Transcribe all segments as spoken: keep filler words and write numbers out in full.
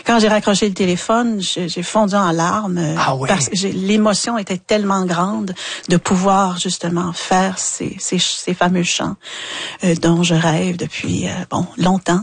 Quand j'ai raccroché le téléphone, j'ai, j'ai fondu en larmes ah ouais. parce que j'ai, l'émotion était tellement grande de pouvoir justement faire ces, ces, ces fameux chants euh, dont je rêve depuis euh, bon longtemps.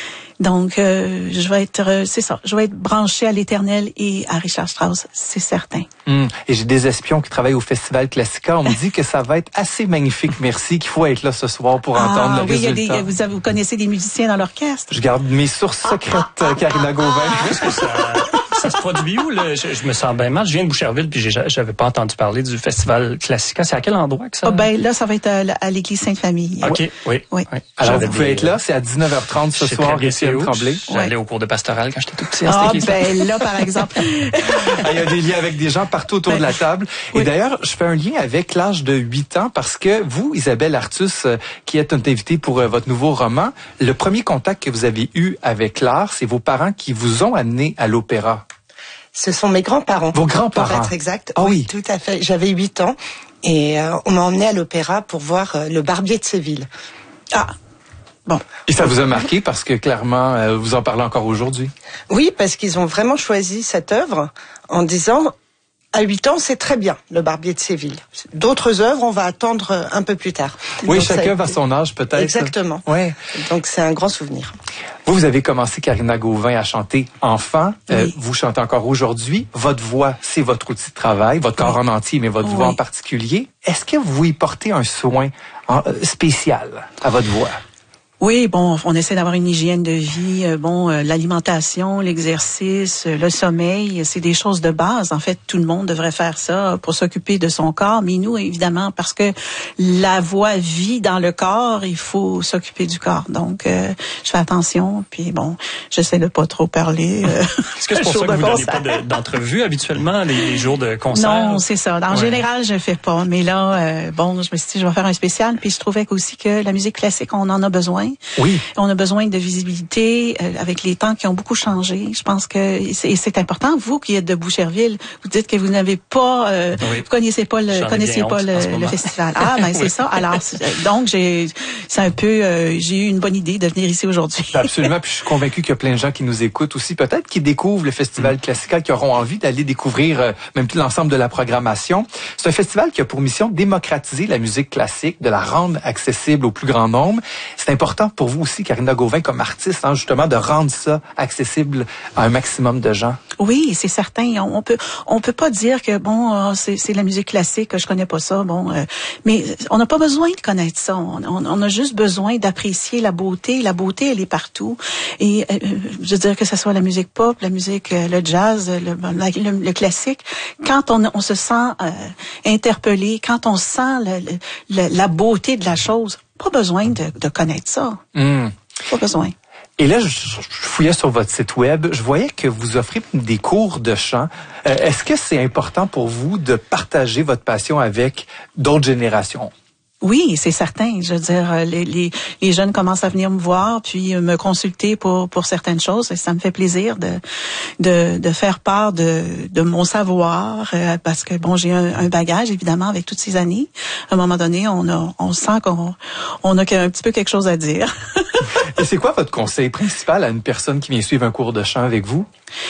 Donc, euh, je vais être, euh, c'est ça, je vais être branchée à l'Éternel et à Richard Strauss, c'est certain. Mmh. Et j'ai des espions qui travaillent au Festival Classica. On me dit que ça va être assez magnifique, merci, qu'il faut être là ce soir pour ah, entendre le oui, résultat. Il y a des, vous, avez, vous connaissez des musiciens dans l'orchestre? Je garde mes sources secrètes, ah, ah, Karina Gauvin. Où est-ce que ça, ça se produit où? Là? Je, je me sens bien mal. Je viens de Boucherville puis j'ai, j'avais pas entendu parler du Festival Classica. C'est à quel endroit que ça? Ah, ben là, ça va être à, à l'église Sainte-Famille. OK, oui. oui. oui. oui. Alors, vous pouvez être là, c'est à dix-neuf heures trente ce soir, Étienne Tremblay. J'allais au cours de pastoral quand j'étais tout petit. Ah, ben là, par exemple. Il y a des liens avec des gens partout autour ben, de la table. Et oui. D'ailleurs, je fais un lien avec l'âge de huit ans parce que vous, Isabelle Artus, qui êtes notre invitée pour euh, votre nouveau roman, le premier contact que vous avez eu avec l'art, c'est vos parents qui vous ont amené à l'opéra. Ce sont mes grands-parents. Vos grands-parents. Pour être exact. Ah oui. Tout à fait. J'avais huit ans et euh, on m'a emmené à l'opéra pour voir euh, Le Barbier de Séville. Ah. Bon. Et ça vous a marqué parce que clairement, euh, vous en parlez encore aujourd'hui? Oui, parce qu'ils ont vraiment choisi cette œuvre en disant, à huit ans, c'est très bien, Le Barbier de Séville. D'autres œuvres, on va attendre un peu plus tard. Oui, donc, chacun va son âge peut-être. Exactement. Ouais. Donc c'est un grand souvenir. Vous, vous avez commencé, Karina Gauvin, à chanter enfant. Oui. Euh, vous chantez encore aujourd'hui. Votre voix, c'est votre outil de travail, votre corps oui. en entier, mais votre oui. voix en particulier. Est-ce que vous y portez un soin en, euh, spécial à votre voix? Oui, bon, on essaie d'avoir une hygiène de vie. Euh, bon, euh, l'alimentation, l'exercice, euh, le sommeil, c'est des choses de base. En fait, tout le monde devrait faire ça pour s'occuper de son corps. Mais nous, évidemment, parce que la voix vit dans le corps, il faut s'occuper du corps. Donc, euh, je fais attention. Puis bon, j'essaie de pas trop parler. Euh, Est-ce que c'est pour ça que vous donnez pas de, d'entrevue habituellement les, les jours de concert? Non, c'est ça. En ouais. général, je fais pas. Mais là, euh, bon, je me suis dit, je vais faire un spécial. Puis je trouvais aussi que la musique classique, on en a besoin. Oui. On a besoin de visibilité euh, avec les temps qui ont beaucoup changé. Je pense que c'est, c'est important. Vous qui êtes de Boucherville, vous dites que vous n'avez pas, euh, oui. vous connaissez pas le, J'en connaissiez pas le, le festival. Ah ben c'est oui. ça. Alors donc j'ai, c'est un peu, euh, j'ai eu une bonne idée de venir ici aujourd'hui. Absolument. Puis je suis convaincu qu'il y a plein de gens qui nous écoutent aussi, peut-être qui découvrent le festival mmh. Classica, qui auront envie d'aller découvrir euh, même tout l'ensemble de la programmation. C'est un festival qui a pour mission de démocratiser la musique classique, de la rendre accessible au plus grand nombre. C'est important pour vous aussi, Karina Gauvin, comme artiste, hein, justement, de rendre ça accessible à un maximum de gens. Oui, c'est certain. On, on peut, on peut pas dire que bon, c'est, c'est la musique classique, que je connais pas ça. Bon, euh, mais on n'a pas besoin de connaître ça. On, on, on a juste besoin d'apprécier la beauté. La beauté, elle est partout. Et euh, je veux dire que ce soit la musique pop, la musique, le jazz, le, le, le classique. Quand on, on se sent euh, interpellé, quand on sent le, le, la beauté de la chose. Pas besoin de, de connaître ça. Mmh. Pas besoin. Et là, je, je fouillais sur votre site web, je voyais que vous offrez des cours de chant. Euh, est-ce que c'est important pour vous de partager votre passion avec d'autres générations? Oui, c'est certain. Je veux dire, les, les, les jeunes commencent à venir me voir, puis me consulter pour pour certaines choses. Et ça me fait plaisir de de, de faire part de, de mon savoir, euh, parce que bon, j'ai un, un bagage évidemment avec toutes ces années. À un moment donné, on a on sent qu'on on a un petit peu quelque chose à dire. Et c'est quoi votre conseil principal à une personne qui vient suivre un cours de chant avec vous?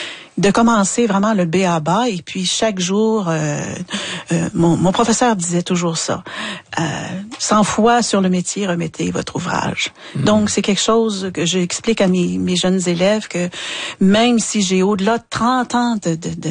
De commencer vraiment le B à bas et puis chaque jour, euh, euh, mon, mon professeur disait toujours ça. Euh, cent fois sur le métier, remettez votre ouvrage. Mmh. Donc c'est quelque chose que j'explique à mes, mes jeunes élèves que même si j'ai au-delà de trente ans de, de, de,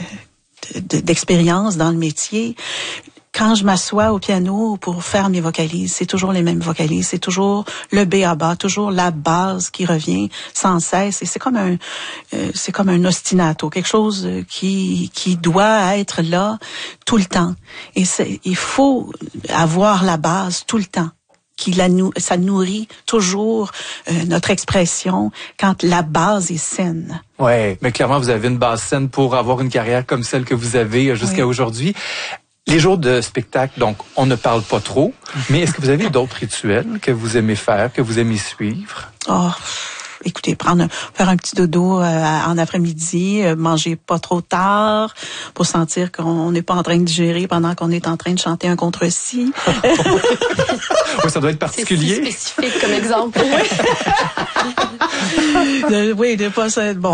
de, de, d'expérience dans le métier, quand je m'assois au piano pour faire mes vocalises, c'est toujours les mêmes vocalises, c'est toujours le B à bas, toujours la base qui revient sans cesse. Et c'est comme un, euh, c'est comme un ostinato, quelque chose qui qui doit être là tout le temps. Et c'est, il faut avoir la base tout le temps. Qui la nou- ça nourrit toujours euh, notre expression quand la base est saine. Ouais, mais clairement vous avez une base saine pour avoir une carrière comme celle que vous avez jusqu'à oui. aujourd'hui. Les jours de spectacle, donc, on ne parle pas trop, mais est-ce que vous avez d'autres rituels que vous aimez faire, que vous aimez suivre? Oh, écoutez, prendre, faire un petit dodo euh, en après-midi, euh, manger pas trop tard pour sentir qu'on n'est pas en train de digérer pendant qu'on est en train de chanter un contre-si. Oui, ça doit être particulier. C'est si spécifique comme exemple. de, oui, de pas ça. Bon.